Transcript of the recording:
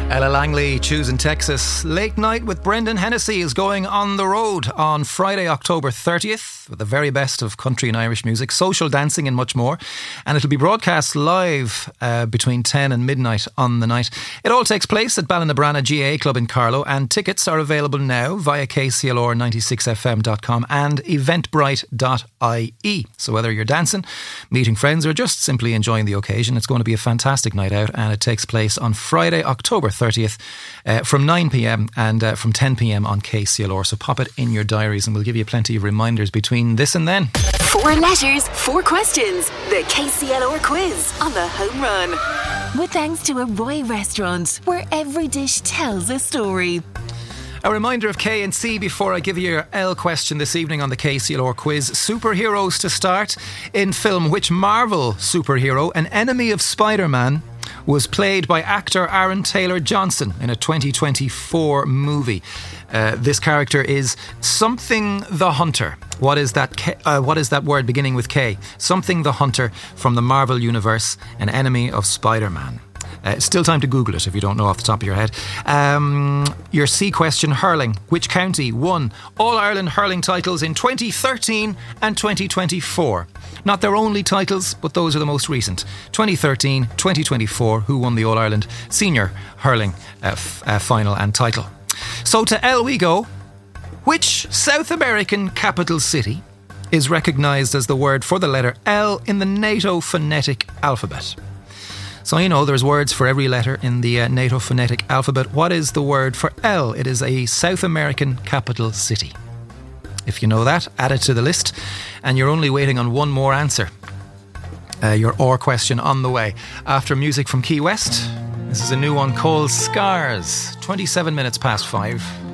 Ella Langley, choosing Texas. Late Night with Brendan Hennessy is going on the road on Friday, October 30th with the very best of country and Irish music, social dancing and much more. And it'll be broadcast live between 10 and midnight on the night. It all takes place at Ballinabranna GAA Club in Carlow, and tickets are available now via KCLR96fm.com and eventbrite.ie. So whether you're dancing, meeting friends or just simply enjoying the occasion, it's going to be a fantastic night out, and it takes place on Friday, October 30th from 9pm and from 10pm on KCLR. So pop it in your diaries and we'll give you plenty of reminders between this and then. 4 letters, 4 questions. The KCLR quiz on the home run. With thanks to Arroy Restaurant, where every dish tells a story. A reminder of K and C before I give you your L question this evening on the KCLR quiz. Superheroes to start. In film, which Marvel superhero, an enemy of Spider-Man, was played by actor Aaron Taylor-Johnson in a 2024 movie? This character is Something the Hunter. What is that word beginning with K? Something the Hunter from the Marvel Universe, an enemy of Spider-Man. Still time to Google it if you don't know off the top of your head. Your C question, hurling. Which county won All-Ireland hurling titles in 2013 and 2024? Not their only titles, but those are the most recent. 2013, 2024, who won the All-Ireland senior hurling final and title? So to L we go. Which South American capital city is recognised as the word for the letter L in the NATO phonetic alphabet? So you know there's words for every letter in the NATO phonetic alphabet. What is the word for L? It is a South American capital city. If you know that, add it to the list. And you're only waiting on one more answer. Your OR question on the way. After music from Key West, this is a new one called Scars. 27 minutes past 5.